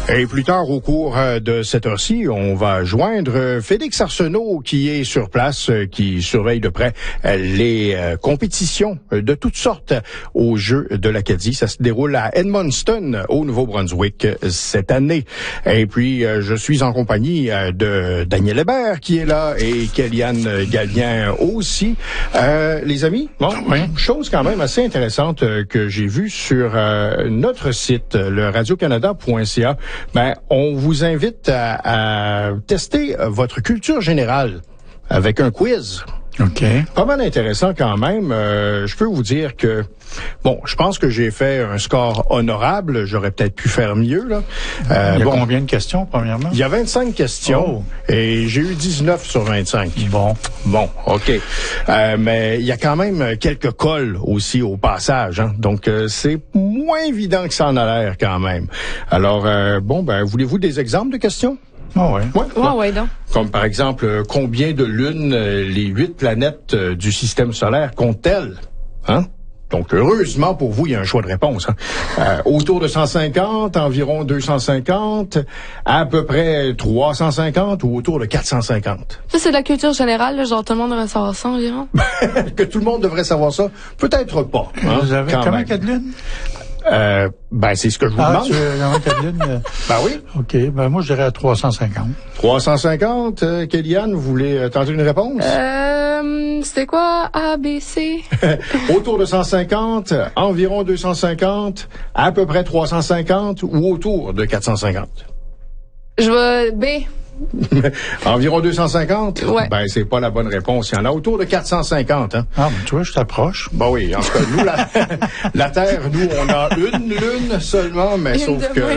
Et plus tard, au cours de cette heure-ci, on va joindre Félix Arsenault, qui est sur place, qui surveille de près les compétitions de toutes sortes aux Jeux de l'Acadie. Ça se déroule à Edmundston, au Nouveau-Brunswick, cette année. Et puis, je suis en compagnie de Daniel Hébert, qui est là, et Kéliane Gallien aussi. Les amis, bon, chose quand même assez intéressante que j'ai vue sur notre site, le radiocanada.ca. Ben, on vous invite à tester votre culture générale avec un quiz. OK. Pas mal intéressant quand même. Je peux vous dire que, bon, je pense que j'ai fait un score honorable. J'aurais peut-être pu faire mieux, là. Il y a combien de questions, premièrement? Il y a 25 questions et j'ai eu 19 sur 25. Bon, OK. Mais il y a quand même quelques cols aussi au passage, hein. Donc, c'est moins évident que ça en a l'air quand même. Alors, voulez-vous des exemples de questions? Ouais, donc. Comme par exemple, combien de lunes les 8 planètes du système solaire comptent-elles? Hein? Donc, heureusement pour vous, il y a un choix de réponse. Hein? Autour de 150, environ 250, à peu près 350 ou autour de 450. Ça, c'est de la culture générale, là, genre tout le monde devrait savoir ça environ. Que tout le monde devrait savoir ça? Peut-être pas. Hein? Vous avez combien de lunes? C'est ce que je vous demande. Tu as 4 lunes? Ben oui. OK. Ben, moi, je dirais à 350. 350, Kéliane, vous voulez tenter une réponse? C'était quoi? A, B, C? Autour de 150, environ 250, à peu près 350 ou autour de 450? Je vais B. Environ 250? Ouais. Ben, c'est pas la bonne réponse. Il y en a autour de 450, hein. Ah, mais tu vois, je t'approche. Ben oui, en tout cas, nous, la Terre, nous, on a une lune seulement, mais sauf que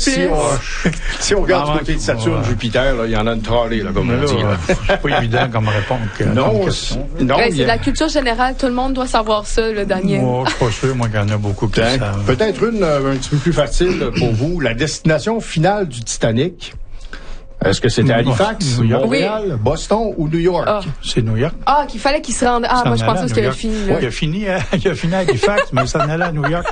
si on regarde du côté de Saturne, Jupiter, là, il y en a une trolley, là, comme on dit. C'est pas évident comme réponse. Non, c'est de la culture générale. Tout le monde doit savoir ça, le Daniel. Moi, je suis pas sûr, moi, qu'il y en a beaucoup qui savent. Peut-être une un petit peu plus facile pour vous. La destination finale du Titanic. Est-ce que c'était Halifax, Montréal, Boston ou New York? C'est New York. Qu'il fallait qu'il se rende. Moi, je pensais que c'était fini. Là. Il a fini à Halifax, mais il s'en allait à New York.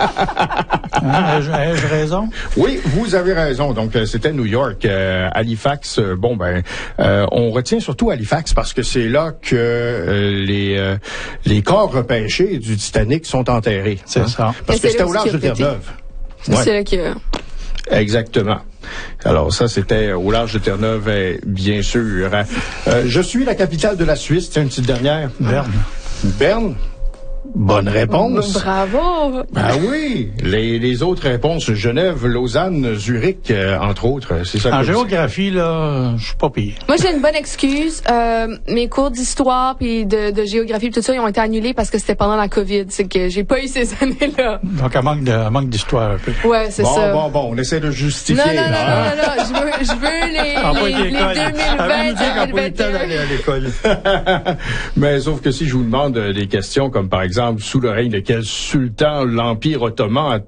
Ai-je raison? Oui, vous avez raison. Donc, c'était New York. Halifax, on retient surtout Halifax parce que c'est là que les corps repêchés du Titanic sont enterrés. C'est ça. Parce que c'était au large de Terre-Neuve. C'est là que... Exactement. Alors ça, c'était au large de Terre-Neuve, bien sûr. Je suis la capitale de la Suisse. C'est une petite dernière. Berne. Bonne réponse. Bravo. Ben oui. Les autres réponses, Genève, Lausanne, Zurich, entre autres. C'est ça. En géographie, là, je suis pas pire. Moi, j'ai une bonne excuse. Mes cours d'histoire puis de géographie tout ça, ils ont été annulés parce que c'était pendant la COVID. C'est que j'ai pas eu ces années-là. Donc, elle manque d'histoire un peu. Ouais, c'est ça. Bon, on essaie de justifier. Non. Je veux les 2020, 2021. D'aller à l'école. Mais sauf que si je vous demande des questions comme par exemple, sous le règne de quel sultan l'Empire ottoman